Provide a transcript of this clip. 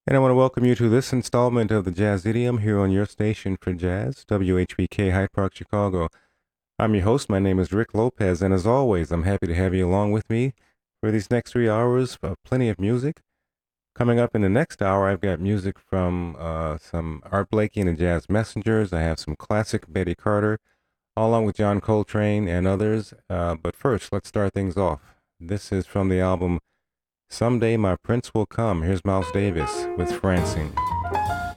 And I want to welcome you to this installment of the Jazz Idiom here on your station for jazz, WHBK Hyde Park, Chicago. I'm your host. My name is Rick Lopez, and as always, I'm happy to have you along with me for these next 3 hours of plenty of music. Coming up in the next hour, I've got music from some Art Blakey and the Jazz Messengers. I have some classic Betty Carter, along with John Coltrane and others. But first, let's start things off. This is from the album Someday My Prince Will Come. Here's Miles Davis with Francine.